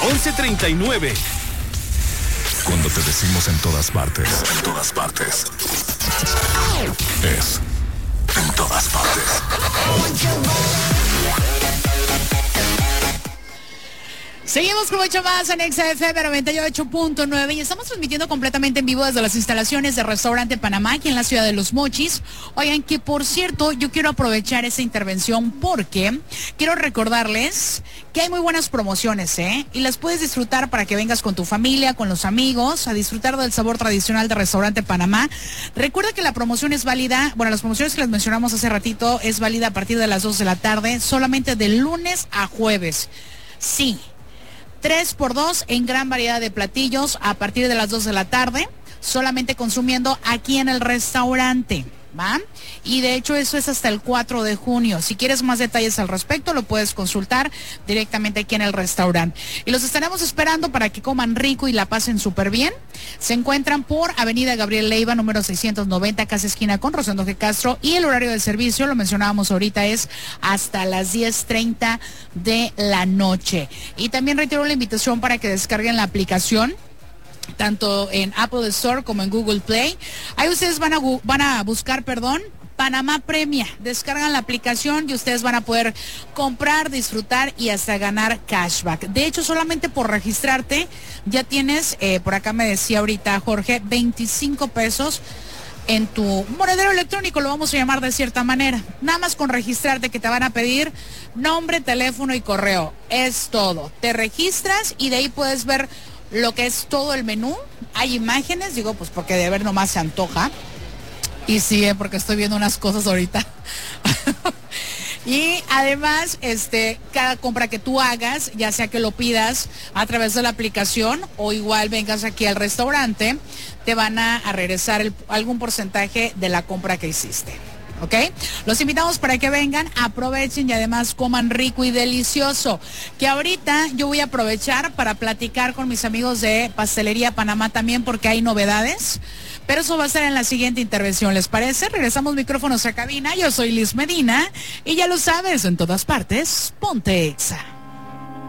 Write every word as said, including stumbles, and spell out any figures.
once treinta y nueve. Cuando te decimos en todas partes, en todas partes, es en todas partes. Seguimos con mucho más en Exa F M noventa y ocho punto nueve y estamos transmitiendo completamente en vivo desde las instalaciones de Restaurante Panamá, aquí en la ciudad de Los Mochis. Oigan, que por cierto, yo quiero aprovechar esta intervención porque quiero recordarles que hay muy buenas promociones, ¿eh? Y las puedes disfrutar para que vengas con tu familia, con los amigos, a disfrutar del sabor tradicional de Restaurante Panamá. Recuerda que la promoción es válida, bueno, las promociones que les mencionamos hace ratito es válida a partir de las dos de la tarde, solamente de lunes a jueves. Sí. tres por dos en gran variedad de platillos a partir de las dos de la tarde, solamente consumiendo aquí en el restaurante, ¿va? Y de hecho eso es hasta el cuatro de junio. Si quieres más detalles al respecto, lo puedes consultar directamente aquí en el restaurante. Y los estaremos esperando para que coman rico y la pasen súper bien. Se encuentran por Avenida Gabriel Leiva, número seiscientos noventa, casi esquina con Rosendo G. Castro. Y el horario de servicio, lo mencionábamos ahorita, es hasta las diez treinta de la noche. Y también reitero la invitación para que descarguen la aplicación, tanto en Apple Store como en Google Play. Ahí ustedes van a, van a buscar, perdón, Panamá Premia. Descargan la aplicación y ustedes van a poder comprar, disfrutar y hasta ganar cashback. De hecho, solamente por registrarte ya tienes, eh, por acá me decía ahorita Jorge, veinticinco pesos en tu monedero electrónico, lo vamos a llamar de cierta manera. Nada más con registrarte, que te van a pedir nombre, teléfono y correo. Es todo. Te registras y de ahí puedes ver lo que es todo el menú. Hay imágenes, digo, pues porque de ver nomás se antoja. Y sí, eh, porque estoy viendo unas cosas ahorita. Y además, este, cada compra que tú hagas, ya sea que lo pidas a través de la aplicación o igual vengas aquí al restaurante, te van a, a regresar el, algún porcentaje de la compra que hiciste. ¿Ok? Los invitamos para que vengan, aprovechen y además coman rico y delicioso. Que ahorita yo voy a aprovechar para platicar con mis amigos de Pastelería Panamá también, porque hay novedades. Pero eso va a ser en la siguiente intervención, ¿les parece? Regresamos micrófonos a cabina. Yo soy Liz Medina y ya lo sabes, en todas partes, ponte Exa.